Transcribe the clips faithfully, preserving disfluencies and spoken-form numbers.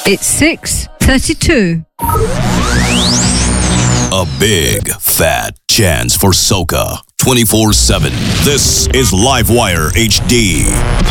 It's six thirty-two. A big, fat chance for soca. twenty-four seven. This is Livewire H D.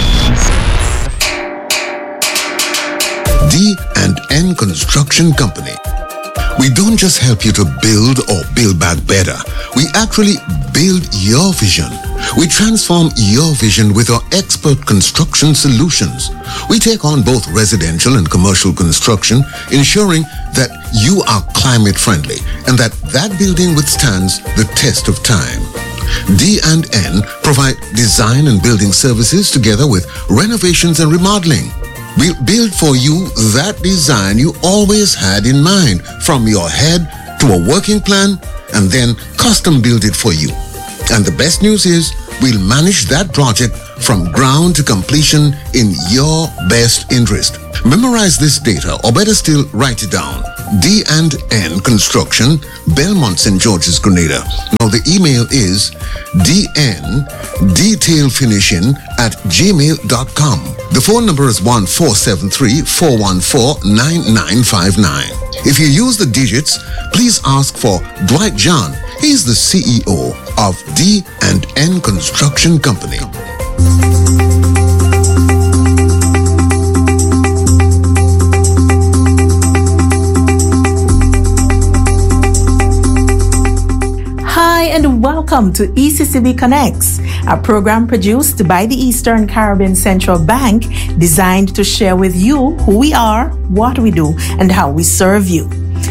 D and N Construction Company. We don't just help you to build or build back better. We actually build your vision. We transform your vision with our expert construction solutions. We take on both residential and commercial construction, ensuring that you are climate friendly and that that building withstands the test of time. D and N provide design and building services together with renovations and remodeling. We'll build for you that design you always had in mind, from your head to a working plan, and then custom build it for you. And the best news is, we'll manage that project from ground to completion in your best interest. Memorize this data, or better still, write it down. D and N Construction, Belmont, Saint George's, Grenada. Now the email is dndetailfinishing at gmail dot com. The phone number is one four seven three, four one four, nine nine five nine. If you use the digits, please ask for Dwight John. He's the C E O of D and N Construction Company. Hi and welcome to E C C B Connects, a program produced by the Eastern Caribbean Central Bank, designed to share with you who we are, what we do, and how we serve you.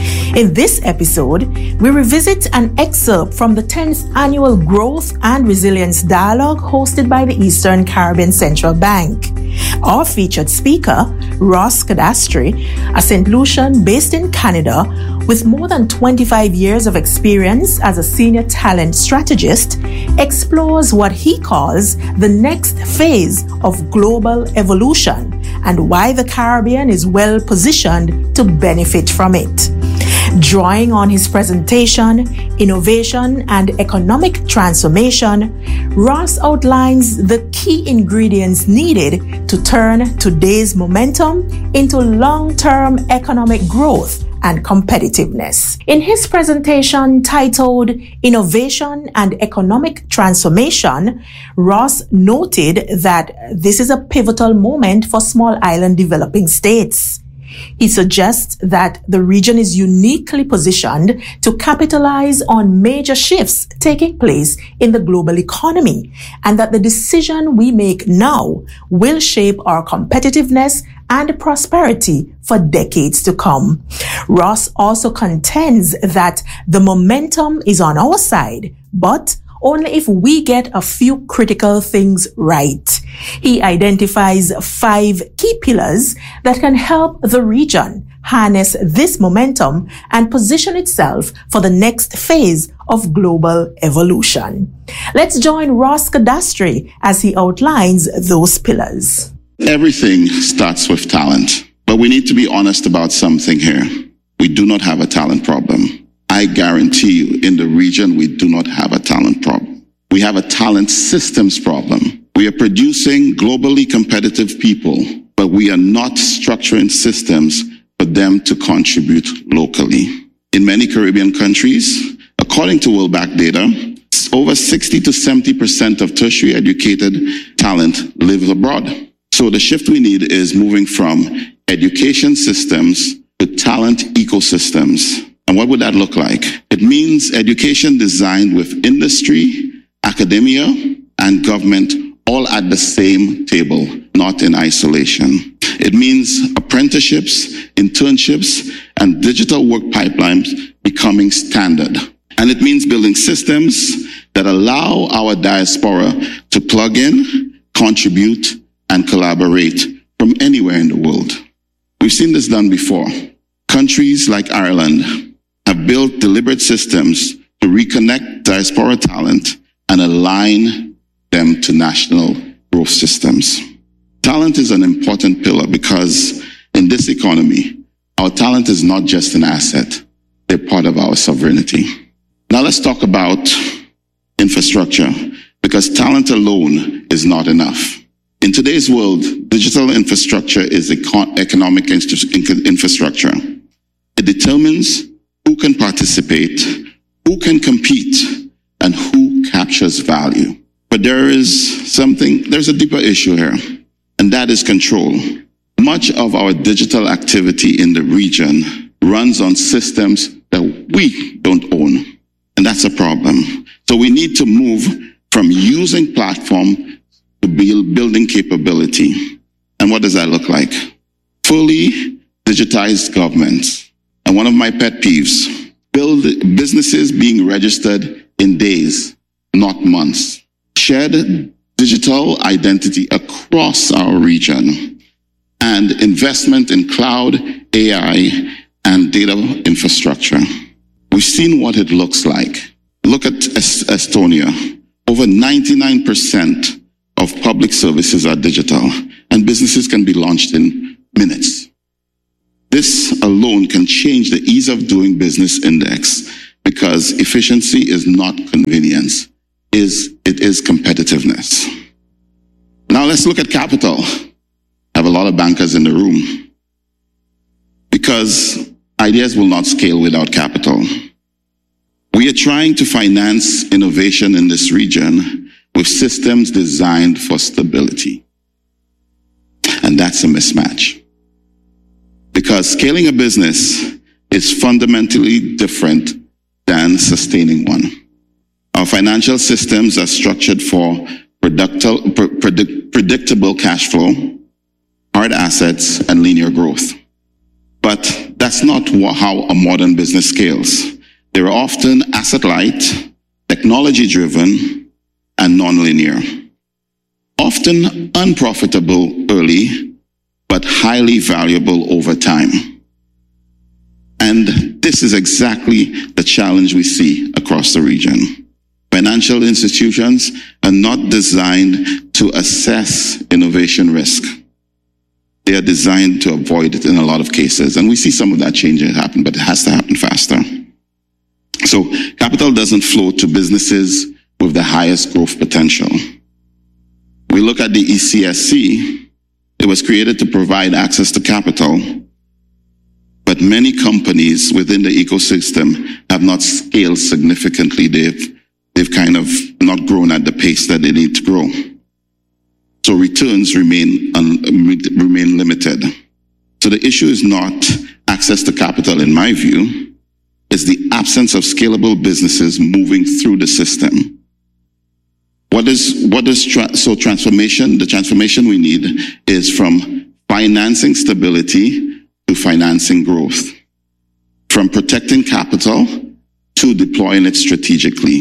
In this episode, we revisit an excerpt from the tenth Annual Growth and Resilience Dialogue hosted by the Eastern Caribbean Central Bank. Our featured speaker, Ross Cadastri, a Saint Lucian based in Canada with more than twenty-five years of experience as a senior talent strategist, explores what he calls the next phase of global evolution and why the Caribbean is well positioned to benefit from it. Drawing on his presentation, Innovation and Economic Transformation, Ross outlines the key ingredients needed to turn today's momentum into long-term economic growth and competitiveness. In his presentation titled Innovation and Economic Transformation, Ross noted that this is a pivotal moment for small island developing states. He suggests that the region is uniquely positioned to capitalize on major shifts taking place in the global economy, and that the decision we make now will shape our competitiveness and prosperity for decades to come. Ross also contends that the momentum is on our side, but only if we get a few critical things right. He identifies five key pillars that can help the region harness this momentum and position itself for the next phase of global evolution. Let's join Ross Cadastri as he outlines those pillars. Everything starts with talent, but we need to be honest about something here. We do not have a talent problem. I guarantee you, in the region, we do not have a talent problem. We have a talent systems problem. We are producing globally competitive people, but we are not structuring systems for them to contribute locally. In many Caribbean countries, according to World Bank data, over sixty to seventy percent of tertiary educated talent lives abroad. So the shift we need is moving from education systems to talent ecosystems. And what would that look like? It means education designed with industry, academia, and government all at the same table, not in isolation. It means apprenticeships, internships, and digital work pipelines becoming standard. And it means building systems that allow our diaspora to plug in, contribute, and collaborate from anywhere in the world. We've seen this done before. Countries like Ireland have built deliberate systems to reconnect diaspora talent and align them to national growth systems. Talent is an important pillar because in this economy, our talent is not just an asset, they're part of our sovereignty. Now let's talk about infrastructure, because talent alone is not enough. In today's world, digital infrastructure is econ- economic in- infrastructure. It determines who can participate, who can compete, and who captures value. But there is something, there's a deeper issue here, and that is control. Much of our digital activity in the region runs on systems that we don't own, and that's a problem. So we need to move from using platform to build, building capability. And what does that look like? Fully digitized governments. And one of my pet peeves, build businesses being registered in days, not months. Shared digital identity across our region, and investment in cloud, A I, and data infrastructure. We've seen what it looks like. Look at es- Estonia. Over ninety-nine percent of public services are digital, and businesses can be launched in minutes. This alone can change the ease of doing business index, because efficiency is not convenience, is it is competitiveness. Now let's look at capital. I have a lot of bankers in the room, because ideas will not scale without capital. We are trying to finance innovation in this region with systems designed for stability. And that's a mismatch. Because scaling a business is fundamentally different than sustaining one. Our financial systems are structured for producti- pre- predict- predictable cash flow, hard assets, and linear growth. But that's not wha- how a modern business scales. They're often asset-light, technology-driven, and nonlinear. Often unprofitable early, but highly valuable over time. And this is exactly the challenge we see across the region. Financial institutions are not designed to assess innovation risk. They are designed to avoid it in a lot of cases. And we see some of that changing happen, but it has to happen faster. So capital doesn't flow to businesses with the highest growth potential. We look at the E C S C. It was created to provide access to capital, but many companies within the ecosystem have not scaled significantly. They've, they've kind of not grown at the pace that they need to grow. So returns remain, un, remain limited. So the issue is not access to capital, in my view. Is the absence of scalable businesses moving through the system. What is, what is, tra- so transformation, the transformation we need is from financing stability to financing growth. From protecting capital to deploying it strategically.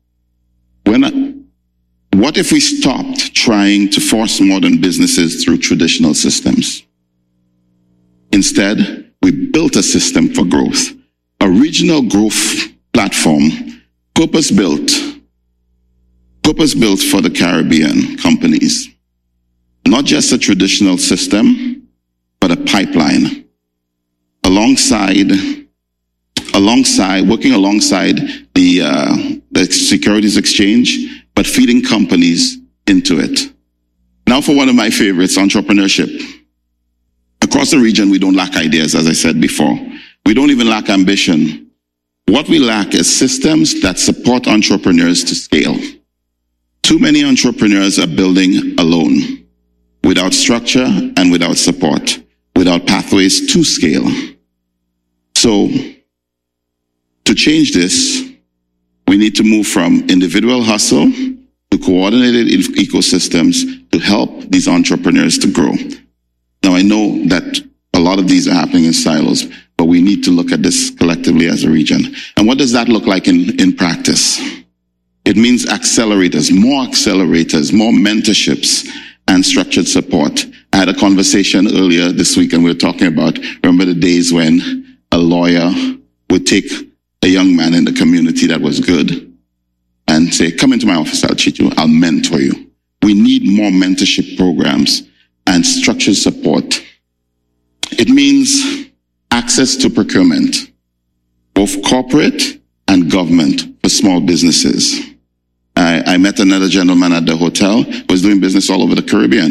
When, what if we stopped trying to force modern businesses through traditional systems? Instead, we built a system for growth. A regional growth platform, purpose-built, purpose-built for the Caribbean companies. Not just a traditional system, but a pipeline. Alongside, alongside, working alongside the, uh, the Securities Exchange, but feeding companies into it. Now for one of my favorites, entrepreneurship. Across the region, we don't lack ideas, as I said before. We don't even lack ambition. What we lack is systems that support entrepreneurs to scale. Too many entrepreneurs are building alone, without structure and without support, without pathways to scale. So, to change this, we need to move from individual hustle to coordinated ecosystems to help these entrepreneurs to grow. Now, I know that a lot of these are happening in silos, but we need to look at this collectively as a region. And what does that look like in, in practice? It means accelerators, more accelerators, more mentorships, and structured support. I had a conversation earlier this week, and we were talking about, remember the days when a lawyer would take a young man in the community that was good and say, come into my office, I'll treat you, I'll mentor you. We need more mentorship programs and structured support. It means access to procurement, both corporate and government for small businesses. I, I met another gentleman at the hotel who was doing business all over the Caribbean.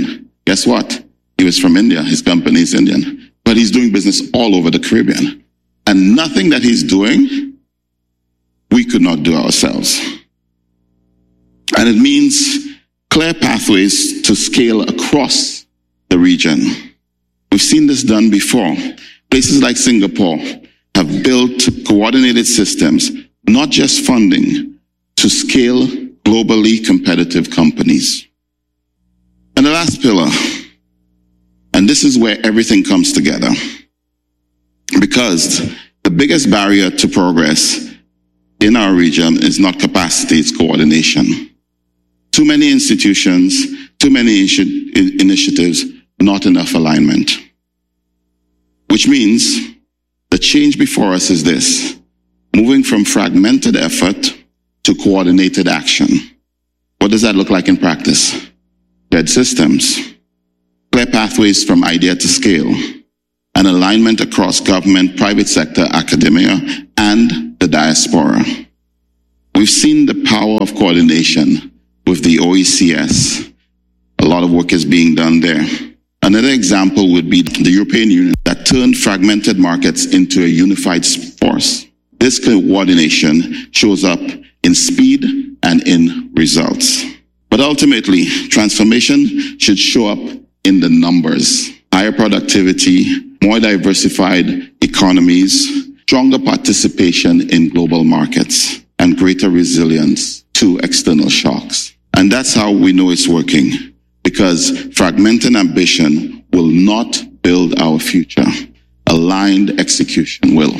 Guess what? He was from India. His company is Indian. But he's doing business all over the Caribbean. And nothing that he's doing, we could not do ourselves. And it means clear pathways to scale across the region. We've seen this done before. Places like Singapore have built coordinated systems, not just funding, to scale globally competitive companies. And the last pillar, and this is where everything comes together, because the biggest barrier to progress in our region is not capacity, it's coordination. Too many institutions, too many initi- initiatives, not enough alignment. Which means the change before us is this: moving from fragmented effort to coordinated action. What does that look like in practice? Shared systems, clear pathways from idea to scale, and alignment across government, private sector, academia, and the diaspora. We've seen the power of coordination with the O E C S. A lot of work is being done there. Another example would be the European Union that turned fragmented markets into a unified force. This coordination shows up in speed and in results. But ultimately, transformation should show up in the numbers. Higher productivity, more diversified economies, stronger participation in global markets, and greater resilience to external shocks. And that's how we know it's working, because fragmented ambition will not build our future. Aligned execution will.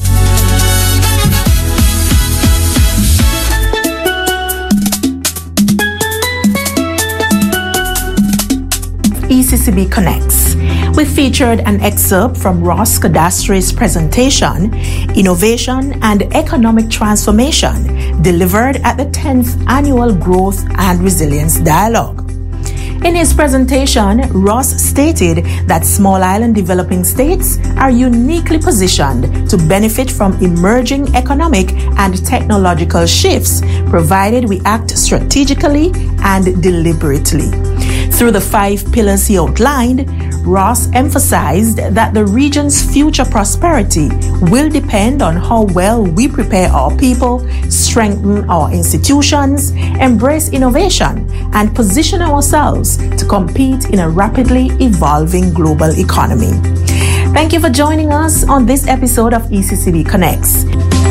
E C C B Connects. We featured an excerpt from Ross Cadastri's presentation, Innovation and Economic Transformation, delivered at the tenth Annual Growth and Resilience Dialogue. In his presentation, Ross stated that small island developing states are uniquely positioned to benefit from emerging economic and technological shifts, provided we act strategically and deliberately. Through the five pillars he outlined, Ross emphasized that the region's future prosperity will depend on how well we prepare our people, strengthen our institutions, embrace innovation, and position ourselves to compete in a rapidly evolving global economy. Thank you for joining us on this episode of E C C B Connects.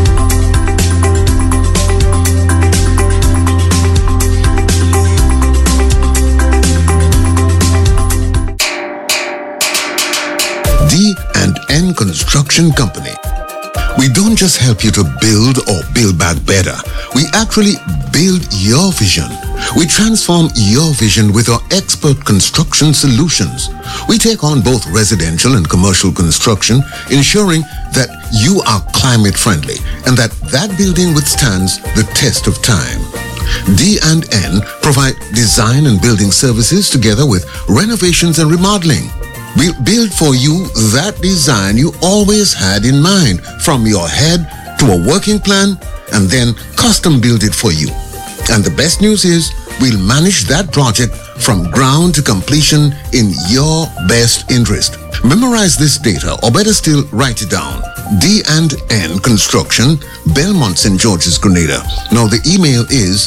D and N Construction Company. We don't just help you to build or build back better. We actually build your vision. We transform your vision with our expert construction solutions. We take on both residential and commercial construction, ensuring that you are climate friendly and that that building withstands the test of time. D and N provide design and building services together with renovations and remodeling. We'll build for you that design you always had in mind, from your head to a working plan, and then custom build it for you. And the best news is, we'll manage that project from ground to completion in your best interest. Memorize this data, or better still, write it down. D and N Construction, Belmont, Saint George's, Grenada. Now the email is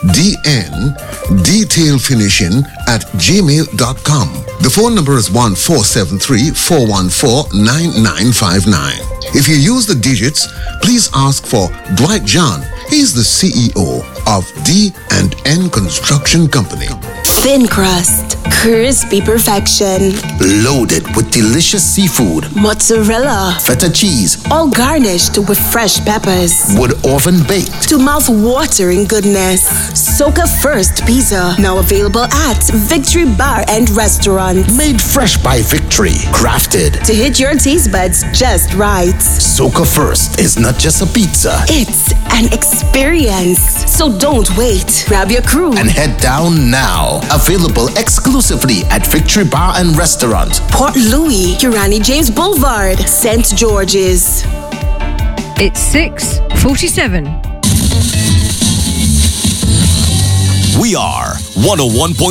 dn detailfinishing at gmail dot com. The phone number is one four seven three, four one four, nine nine five nine. If you use the digits, please ask for Dwight John. He's the C E O of D and N Construction Company. Thin crust, crispy perfection, loaded with delicious seafood, mozzarella, feta cheese, all garnished with fresh peppers, wood oven baked, to mouth-watering goodness. Soca First Pizza, now available at Victory Bar and Restaurant. Made fresh by Victory, crafted to hit your taste buds just right. Soca First is not just a pizza, it's an experience. So don't wait. Grab your crew and head down now. Available exclusively at Victory Bar and Restaurant, Port Louis, Urani James Boulevard, Saint George's. It's six forty-seven. We are one oh one point